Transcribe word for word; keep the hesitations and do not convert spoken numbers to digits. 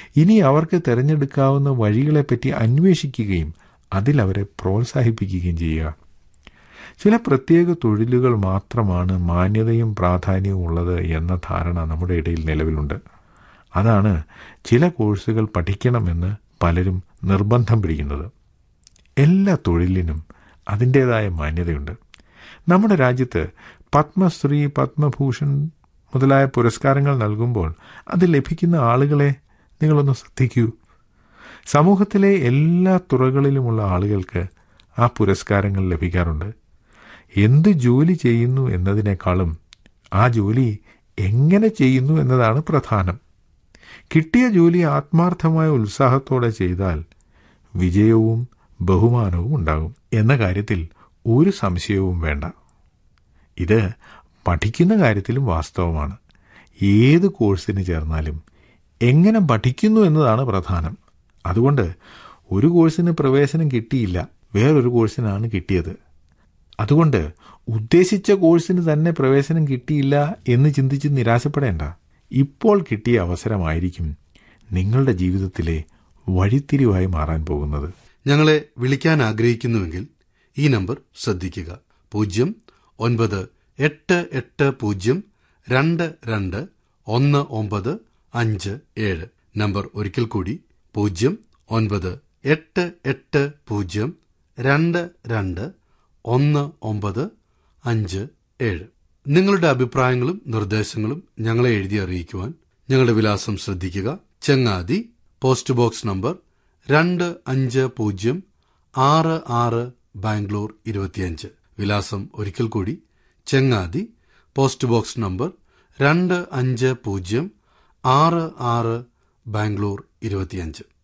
ഇനി അവർക്ക് തിരഞ്ഞെടുക്കാവുന്ന വഴികളെപ്പറ്റി അന്വേഷിക്കുകയും അതിലവരെ പ്രോത്സാഹിപ്പിക്കുകയും ചെയ്യുക. ചില പ്രത്യേക തൊഴിലുകൾ മാത്രമാണ് മാന്യതയും പ്രാധാന്യവും ഉള്ളത് എന്ന ധാരണ നമ്മുടെ ഇടയിൽ നിലവിലുണ്ട്. അതാണ് ചില കോഴ്സുകൾ പഠിക്കണമെന്ന് പലരും നിർബന്ധം പിടിക്കുന്നത്. എല്ലാ തൊഴിലിനും അതിൻ്റേതായ മാന്യതയുണ്ട്. നമ്മുടെ രാജ്യത്ത് പത്മശ്രീ, പത്മഭൂഷൺ മുതലായ പുരസ്കാരങ്ങൾ നൽകുമ്പോൾ അത് ലഭിക്കുന്ന ആളുകളെ നിങ്ങളൊന്ന് ശ്രദ്ധിക്കൂ. സമൂഹത്തിലെ എല്ലാ തുറകളിലുമുള്ള ആളുകൾക്ക് ആ പുരസ്കാരങ്ങൾ ലഭിക്കാറുണ്ട്. എന്ത് ജോലി ചെയ്യുന്നു എന്നതിനേക്കാളും ആ ജോലി എങ്ങനെ ചെയ്യുന്നു എന്നതാണ് പ്രധാനം. കിട്ടിയ ജോലി ആത്മാർത്ഥമായ ഉത്സാഹത്തോടെ ചെയ്താൽ വിജയവും ബഹുമാനവും ഉണ്ടാകും എന്ന കാര്യത്തിൽ ഒരു സംശയവും വേണ്ട. ഇത് പഠിക്കുന്ന കാര്യത്തിലും വാസ്തവമാണ്. ഏത് കോഴ്സിന് ചേർന്നാലും എങ്ങനെ പഠിക്കുന്നു എന്നതാണ് പ്രധാനം. അതുകൊണ്ട് ഒരു കോഴ്സിന് പ്രവേശനം കിട്ടിയില്ല, വേറൊരു കോഴ്സിനാണ് കിട്ടിയത്. അതുകൊണ്ട് ഉദ്ദേശിച്ച കോഴ്സിന് തന്നെ പ്രവേശനം കിട്ടിയില്ല എന്ന് ചിന്തിച്ച് നിരാശപ്പെടേണ്ട. ഇപ്പോൾ കിട്ടിയ അവസരമായിരിക്കും നിങ്ങളുടെ ജീവിതത്തിലെ വഴിത്തിരിവായി മാറാൻ പോകുന്നത്. ഞങ്ങളെ വിളിക്കാൻ ആഗ്രഹിക്കുന്നുവെങ്കിൽ ഈ നമ്പർ ശ്രദ്ധിക്കുക. പൂജ്യം ഒൻപത് എട്ട് എട്ട് പൂജ്യം രണ്ട് രണ്ട് ഒന്ന് ഒമ്പത് അഞ്ച് ഏഴ്. നമ്പർ ഒരിക്കൽ കൂടി, പൂജ്യം ഒൻപത് എട്ട് എട്ട് പൂജ്യം രണ്ട് രണ്ട് ഒന്ന് ഒമ്പത് അഞ്ച് ഏഴ്. നിങ്ങളുടെ അഭിപ്രായങ്ങളും നിർദ്ദേശങ്ങളും ഞങ്ങളെ എഴുതി അറിയിക്കുവാൻ ഞങ്ങളുടെ വിലാസം ശ്രദ്ധിക്കുക. ചങ്ങാതി, പോസ്റ്റ് ബോക്സ് നമ്പർ രണ്ട് അഞ്ച് പൂജ്യം ആറ് ആറ്, ബാംഗ്ലൂർ ഇരുപത്തിയഞ്ച്. വിലാസം ഒരിക്കൽ കൂടി, ചങ്ങാതി, പോസ്റ്റ് ബോക്സ് നമ്പർ രണ്ട് അഞ്ച് പൂജ്യം ആറ് ആറ്, ബാംഗ്ലൂർ ഇരുപത്തിയഞ്ച്.